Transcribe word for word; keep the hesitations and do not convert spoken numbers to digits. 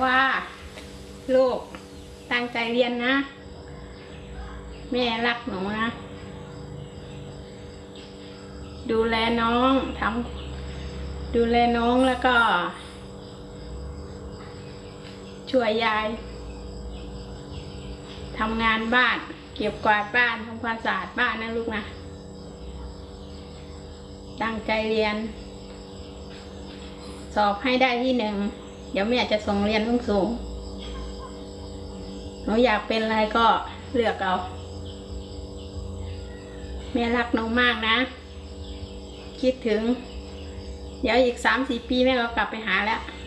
ว่าลูกตั้งใจเรียนนะแม่รักหนูนะดูแลน้องทำดูแลน้องแล้วก็ช่วยยายทำงานบ้านเก็บกวาดบ้านทำความสะอาดบ้านนะลูกนะตั้งใจเรียนสอบให้ได้ที่หนึ่งเดี๋ยวแม่จะส่งเรียนสูงๆหนูอยากเป็นอะไรก็เลือกเอาแม่รักน้องมากนะคิดถึงเดี๋ยวอีกสามสี่ปีแม่ก็กลับไปหาแล้ว